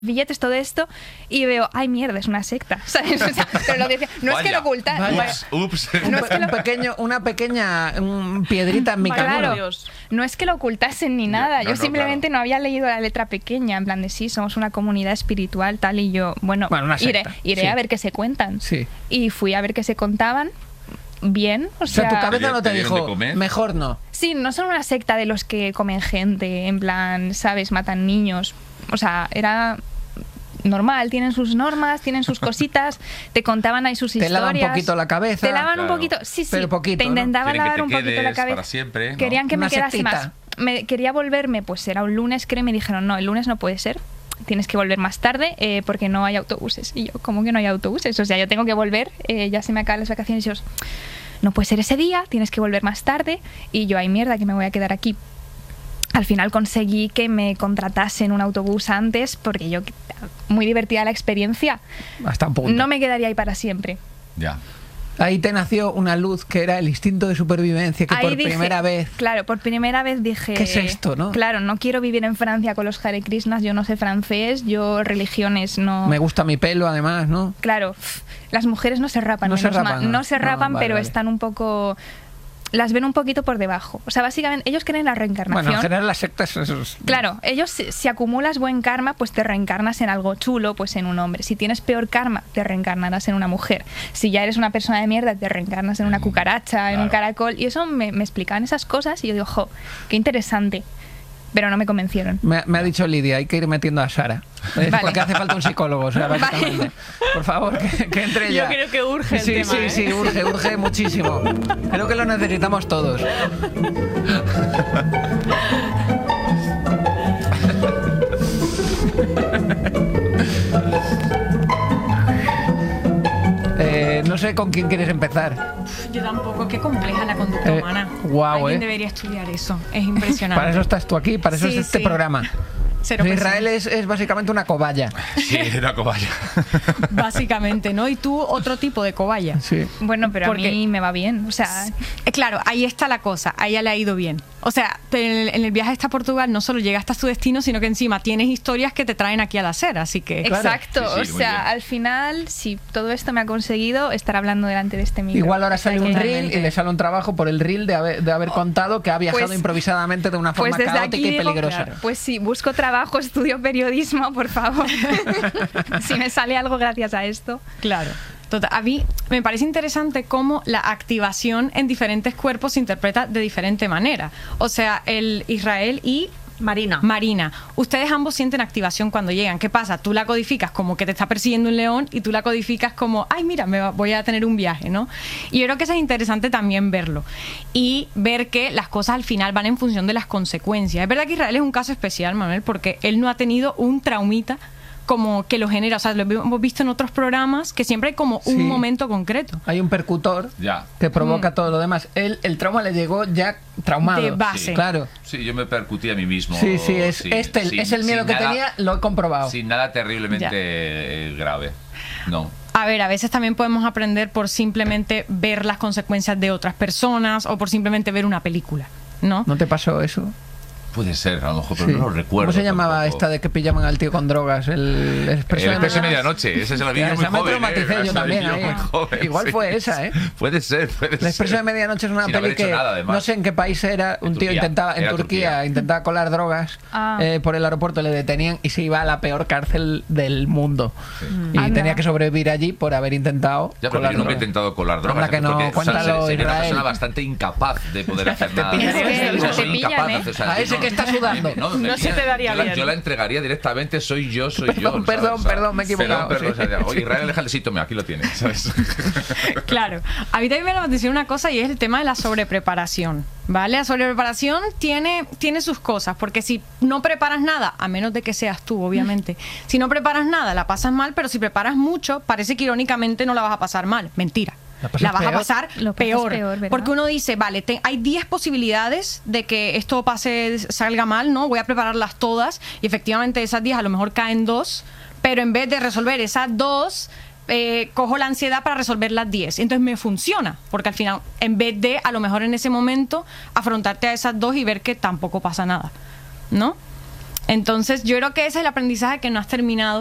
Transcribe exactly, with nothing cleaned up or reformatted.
billetes, todo esto, y veo, ay mierda, es una secta, ¿sabes? O sea, pero lo decía, no Vaya, es que lo ocultas, ups, ups. no es que un lo, pequeño, una pequeña un piedrita en mi camino. claro, no es que lo ocultasen ni nada, No, yo no, simplemente claro. no había leído la letra pequeña, en plan de sí, somos una comunidad espiritual, tal, y yo, bueno, Bueno, una iré, secta, iré sí. a ver qué se cuentan. Sí. Y fui a ver qué se contaban, bien, o O sea, sea... tu cabeza no te ¿Te dieron de dijo, comer? mejor no. Sí, no son una secta de los que comen gente, en plan, ¿sabes? Matan niños. O sea, era normal, tienen sus normas, tienen sus cositas, te contaban ahí sus Te historias. lavan un poquito la cabeza. Te lavan Claro. un poquito, sí, sí, Pero poquito, te ¿no? intentaban Quieren que lavar te un poquito la quedes cabeza. para siempre, ¿no? Querían que Una me quedase sectita. más. Me, quería volverme, pues era un lunes, creo, y me dijeron, no, el lunes no puede ser. Tienes que volver más tarde eh, porque no hay autobuses. Y yo, ¿cómo que no hay autobuses? O sea, yo tengo que volver, eh, ya se me acaban las vacaciones y yo, no puede ser ese día, tienes que volver más tarde. Y yo, ay mierda, que me voy a quedar aquí. Al final conseguí que me contratasen un autobús antes porque yo, muy divertida la experiencia, Hasta un punto. no me quedaría ahí para siempre. Ya. Ahí te nació una luz que era el instinto de supervivencia que Ahí por dije- primera vez... Claro, por primera vez dije... ¿Qué es esto, no? Claro, no quiero vivir en Francia con los Hare Krishnas, yo no sé francés, yo religiones no... Me gusta mi pelo, además, ¿no? Claro, pf, las mujeres no se rapan, No se menos rapan, mal. ¿no? No se No, rapan, vale, pero vale. están un poco... Las ven un poquito por debajo. O sea, básicamente, ellos creen en la reencarnación. Bueno, en general las sectas... eso es- Claro, ellos si, si acumulas buen karma, pues te reencarnas en algo chulo, pues en un hombre. Si tienes peor karma, te reencarnarás en una mujer. Si ya eres una persona de mierda, te reencarnas en una Mm, cucaracha, en un claro. caracol. Y eso me, me explicaban esas cosas y yo digo, jo, qué interesante. Pero no me convencieron. Me, me ha dicho Lidia, hay que ir metiendo a Sara. Es Vale. porque hace falta un psicólogo, o sea, Vale. básicamente. Por favor, que, que entre Yo ya. creo que urge el Sí, tema, sí, ¿eh? sí, urge, urge muchísimo. Creo que lo necesitamos todos. Eh, no sé con quién quieres empezar. Yo tampoco, qué compleja la conducta Eh, humana. guau, Alguien eh. debería estudiar eso, es impresionante. Para eso estás tú aquí, para eso Sí, es este sí. programa. Cero Israel presión. es, es básicamente una cobaya. Sí, una cobaya. Básicamente, ¿no? Y tú otro tipo de cobaya. Sí. Bueno, pero a Porque- mí me va bien. O sea, Eh, Claro, ahí está la cosa, a ella le ha ido bien. O sea, pero en el, en el viaje hasta Portugal no solo llegaste a tu destino, sino que encima tienes historias que te traen aquí al hacer, así que... Claro. exacto. Sí, sí, o muy sea, bien. al final, si todo esto me ha conseguido, estar hablando delante de este micro. Igual ahora O sea, sale un que- reel y le sale un trabajo por el reel de haber, de haber contado que ha viajado Pues- improvisadamente de una forma Pues desde caótica aquí y digo, peligrosa. claro, pues sí, busco trabajo, estudio periodismo, por favor. Si me sale algo gracias a esto. Claro. Total, a mí me parece interesante cómo la activación en diferentes cuerpos se interpreta de diferente manera. O sea, el Israel y Marina. Marina, ustedes ambos sienten activación cuando llegan. ¿Qué pasa? Tú la codificas como que te está persiguiendo un león y tú la codificas como, ay, mira, me va- voy a tener un viaje, ¿no? Y yo creo que eso es interesante también verlo. Y ver que las cosas al final van en función de las consecuencias. Es verdad que Israel es un caso especial, Manuel, porque él no ha tenido un traumita como que lo genera. O sea, lo hemos visto en otros programas que siempre hay como un Sí. momento concreto. Hay un percutor Ya. que provoca Mm. todo lo demás. Él, el trauma le llegó ya traumado. De base. Sí. Claro. Sí, yo me percutí a mí mismo. Sí, sí, es, sí, este sin- es el miedo sin que nada- tenía, lo he comprobado. Sin nada terriblemente Ya. eh, grave. No. A ver, a veces también podemos aprender por simplemente ver las consecuencias de otras personas o por simplemente ver una película, ¿no? ¿No te pasó eso? Puede ser, a lo mejor, pero Sí. no lo recuerdo. ¿Cómo se llamaba tampoco. esta de que pillaban al tío con drogas? El expreso El de expreso de medianoche. medianoche, ese se lo vi Ya, yo muy esa me joven. traumaticé eh, yo esa la vi también yo ahí. muy joven, Igual sí. fue esa, ¿eh? Puede ser, puede ser. El expreso de medianoche es una Sin peli haber hecho que nada, además. no sé en qué país era. En Un tío Turquía. intentaba en Era Turquía, Turquía. intentaba colar drogas Ah. eh, por el aeropuerto, le detenían y se iba a la peor cárcel del mundo. Y Anda. tenía que sobrevivir allí por haber intentado Ya, pero colar yo nunca he drogas. intentado colar drogas. Anda que no, porque, o sea, cuéntalo, sería una Israel. persona bastante incapaz de poder hacer nada. pillan, O sea, es que yo te soy pillan, incapaz de ¿eh? hacer- o sea, A yo ese que está sudando. No, me No se pillan. te daría yo la, bien. yo la entregaría directamente, soy yo, soy yo. Perdón, ¿sabes? perdón, O sea, perdón, me he equivocado, Perdón, perdón, sí. o sea, oye, Israel, déjale, sí, tome, aquí lo tienes, ¿sabes? Claro. A mí también me llama la atención una cosa y es el tema de la sobrepreparación, ¿vale? La sobrepreparación tiene, tiene sus cosas, porque si no preparas nada, a menos de que seas tú, obviamente, si no preparas nada, la pasas mal, pero si preparas mucho, parece que irónicamente no la vas a pasar mal. Mentira. La pasas La vas peor. a pasar Lo pasas peor, peor, ¿verdad? porque uno dice, vale, te- hay diez posibilidades de que esto pase, salga mal, ¿no? Voy a prepararlas todas y efectivamente esas diez a lo mejor caen dos, pero en vez de resolver esas dos, eh, cojo la ansiedad para resolver las diez. Entonces me funciona, porque al final, en vez de a lo mejor en ese momento afrontarte a esas dos y ver que tampoco pasa nada, ¿no? Entonces, yo creo que ese es el aprendizaje que no has terminado